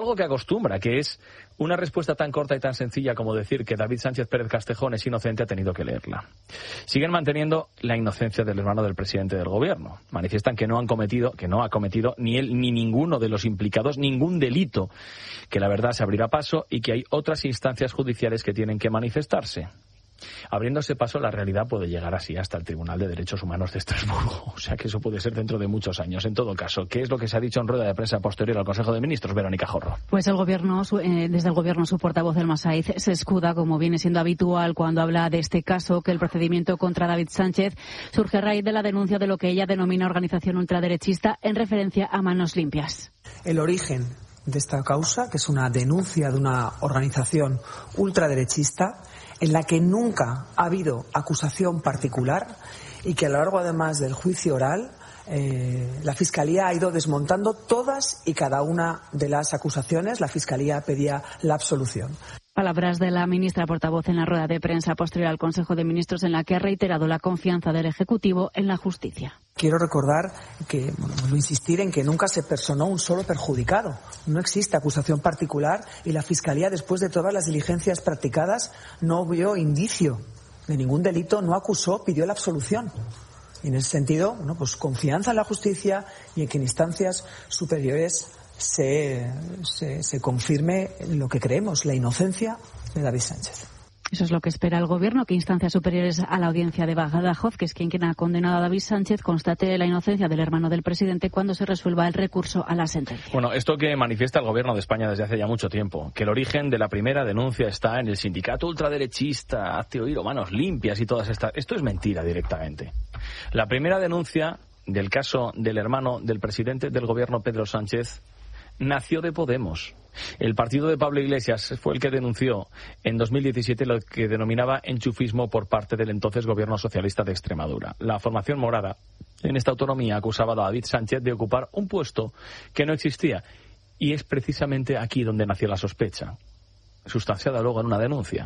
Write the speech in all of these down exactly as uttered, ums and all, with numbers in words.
Algo que acostumbra, que es una respuesta tan corta y tan sencilla como decir que David Sánchez Pérez Castejón es inocente, ha tenido que leerla. Siguen manteniendo la inocencia del hermano del presidente del gobierno. Manifiestan que no han cometido, que no ha cometido ni él ni ninguno de los implicados ningún delito, que la verdad se abrirá paso y que hay otras instancias judiciales que tienen que manifestarse. Abriéndose paso, la realidad puede llegar así hasta el Tribunal de Derechos Humanos de Estrasburgo. O sea que eso puede ser dentro de muchos años. En todo caso, ¿qué es lo que se ha dicho en rueda de prensa posterior al Consejo de Ministros? Verónica Jorro. Pues el gobierno, eh, desde el gobierno, su portavoz, El Masaiz, se escuda, como viene siendo habitual cuando habla de este caso, que el procedimiento contra David Sánchez surge a raíz de la denuncia de lo que ella denomina organización ultraderechista en referencia a Manos Limpias. El origen de esta causa, que es una denuncia de una organización ultraderechista, en la que nunca ha habido acusación particular y que a lo largo, además del juicio oral, eh, la Fiscalía ha ido desmontando todas y cada una de las acusaciones. La Fiscalía pedía la absolución. Palabras de la ministra portavoz en la rueda de prensa posterior al Consejo de Ministros, en la que ha reiterado la confianza del Ejecutivo en la justicia. Quiero recordar que, bueno, vuelvo a insistir en que nunca se personó un solo perjudicado. No existe acusación particular y la Fiscalía, después de todas las diligencias practicadas, no vio indicio de ningún delito, no acusó, pidió la absolución. Y en ese sentido, bueno, pues confianza en la justicia y en que en instancias superiores Se, se, se confirme lo que creemos, la inocencia de David Sánchez. Eso es lo que espera el Gobierno, que instancias superiores a la audiencia de Badajoz, que es quien ha condenado a David Sánchez, constate la inocencia del hermano del presidente cuando se resuelva el recurso a la sentencia. Bueno, esto que manifiesta el Gobierno de España desde hace ya mucho tiempo, que el origen de la primera denuncia está en el sindicato ultraderechista, hazte oír o Manos Limpias y todas estas... Esto es mentira directamente. La primera denuncia del caso del hermano del presidente del Gobierno, Pedro Sánchez, nació de Podemos. El partido de Pablo Iglesias fue el que denunció en dos mil diecisiete lo que denominaba enchufismo por parte del entonces gobierno socialista de Extremadura. La formación morada en esta autonomía acusaba a David Sánchez de ocupar un puesto que no existía. Y es precisamente aquí donde nació la sospecha, sustanciada luego en una denuncia.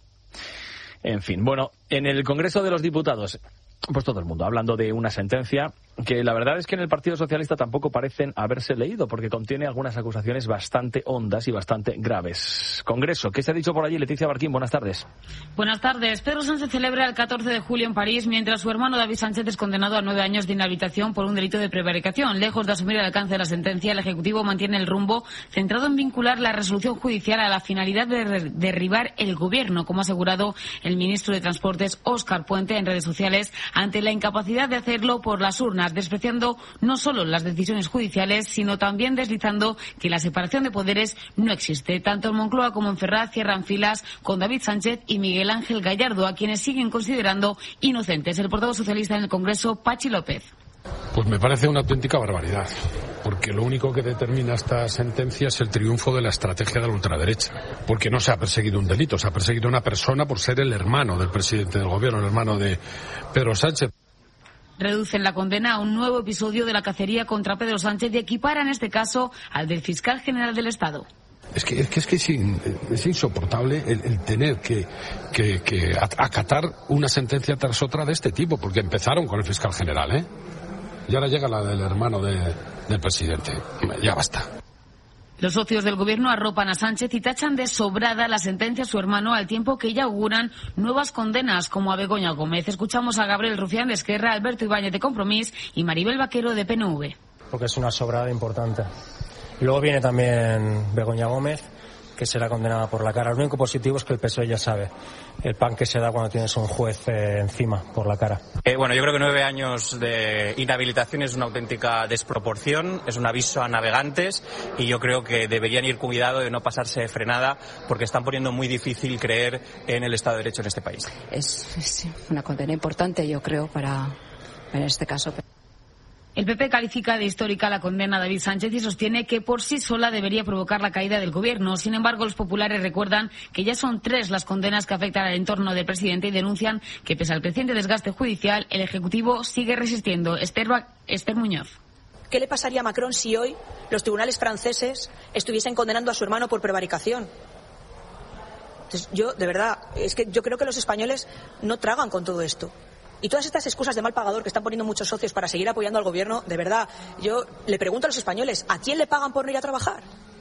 En fin, bueno, en el Congreso de los Diputados, pues todo el mundo hablando de una sentencia que la verdad es que en el Partido Socialista tampoco parecen haberse leído, porque contiene algunas acusaciones bastante hondas y bastante graves. Congreso, ¿qué se ha dicho por allí? Leticia Barquín, buenas tardes. Buenas tardes. Pedro Sánchez celebra el catorce de julio en París, mientras su hermano David Sánchez es condenado a nueve años de inhabilitación por un delito de prevaricación. Lejos de asumir el alcance de la sentencia, el Ejecutivo mantiene el rumbo centrado en vincular la resolución judicial a la finalidad de derribar el Gobierno, como ha asegurado el ministro de Transportes, Óscar Puente, en redes sociales, ante la incapacidad de hacerlo por las urnas, despreciando no solo las decisiones judiciales, sino también deslizando que la separación de poderes no existe. Tanto en Moncloa como en Ferraz cierran filas con David Sánchez y Miguel Ángel Gallardo, a quienes siguen considerando inocentes. El portavoz socialista en el Congreso, Pachi López. Pues me parece una auténtica barbaridad, porque lo único que determina esta sentencia es el triunfo de la estrategia de la ultraderecha, porque no se ha perseguido un delito, se ha perseguido a una persona por ser el hermano del presidente del Gobierno, el hermano de Pedro Sánchez. Reducen la condena a un nuevo episodio de la cacería contra Pedro Sánchez y equiparan este caso al del fiscal general del Estado. Es que es, que es, que es, in, es insoportable el, el tener que, que, que acatar una sentencia tras otra de este tipo, porque empezaron con el fiscal general, ¿eh? Y ahora llega la del hermano de, del presidente. Ya basta. Los socios del Gobierno arropan a Sánchez y tachan de sobrada la sentencia a su hermano, al tiempo que ya auguran nuevas condenas, como a Begoña Gómez. Escuchamos a Gabriel Rufián de Esquerra, Alberto Ibáñez de Compromís y Maribel Vaquero de P N V. Porque es una sobrada importante. Y luego viene también Begoña Gómez, que será condenada por la cara. Lo único positivo es que el P S O E ya sabe el pan que se da cuando tienes un juez eh, encima por la cara. Eh, bueno, yo creo que nueve años de inhabilitación es una auténtica desproporción, es un aviso a navegantes y yo creo que deberían ir con cuidado de no pasarse de frenada porque están poniendo muy difícil creer en el Estado de Derecho en este país. Es, es una condena importante, yo creo, para en este caso. El P P califica de histórica la condena a David Sánchez y sostiene que por sí sola debería provocar la caída del Gobierno. Sin embargo, los populares recuerdan que ya son tres las condenas que afectan al entorno del presidente y denuncian que, pese al creciente desgaste judicial, el Ejecutivo sigue resistiendo. Esther, ba- Esther Muñoz. ¿Qué le pasaría a Macron si hoy los tribunales franceses estuviesen condenando a su hermano por prevaricación? Entonces, yo, de verdad, es que yo creo que los españoles no tragan con todo esto. Y todas estas excusas de mal pagador que están poniendo muchos socios para seguir apoyando al Gobierno, de verdad, yo le pregunto a los españoles, ¿a quién le pagan por no ir a trabajar?